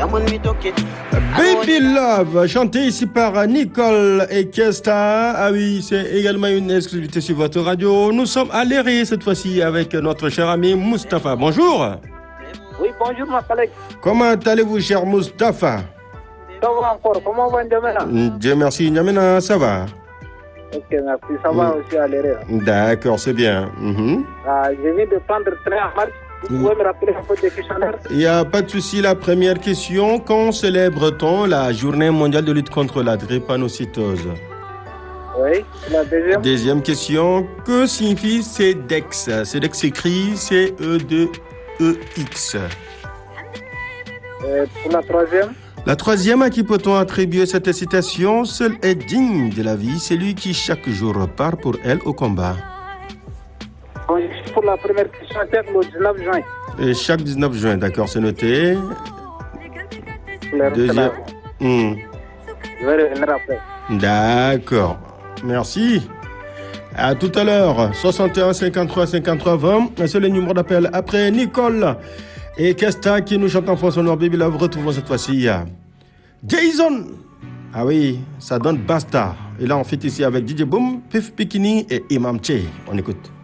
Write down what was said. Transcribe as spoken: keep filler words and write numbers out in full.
Baby Love, chanté ici par Nicole et Kesta. Ah oui, c'est également une exclusivité sur votre radio. Nous sommes à l'Éré cette fois-ci avec notre cher ami Mustapha. Bonjour. Oui, bonjour ma collègue. Comment allez-vous, cher Mustapha? Ça va encore, comment va N'Djamena? Dieu merci, N'Djamena, ça va? Ok, merci, ça va aussi à l'Éré. D'accord, c'est bien. Mm-hmm. Ah, je viens de prendre le train en marche. Vous pouvez me rappeler un peu des questionnaires? Il n'y a pas de souci. La première question, quand célèbre-t-on la journée mondiale de lutte contre la drépanocytose? Oui, la deuxième. Deuxième question, que signifie C E D E X? C E D E X s'écrit C E D E X. Euh, pour la troisième. La troisième, à qui peut-on attribuer cette citation? Seul est digne de la vie celui qui chaque jour part pour elle au combat. Pour la première question, c'est le dix-neuf juin. Et chaque dix-neuf juin, d'accord, c'est noté. Deuxième. Hmm. Je vais revenir après. D'accord. Merci. À tout à l'heure. soixante et un cinquante-trois cinquante-trois vingt. C'est le numéro d'appel. Après Nicole et Kesta qui nous chantent en français sonore Baby Love. Retrouvons cette fois-ci Jason. Ah oui, ça donne Basta. Et là, on fait ici avec D J Boom, Pif Bikini et Imam Che. On écoute.